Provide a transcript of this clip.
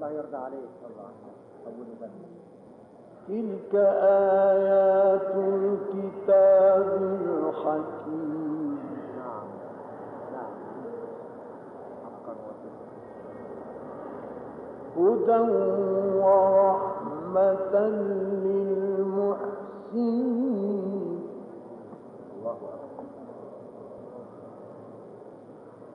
الله يرضى عليك. الله طول بالك. تلك آيات الكتاب الحكيم. نعم نعم حقا هدى ورحمة للمحسنين. الله أكبر.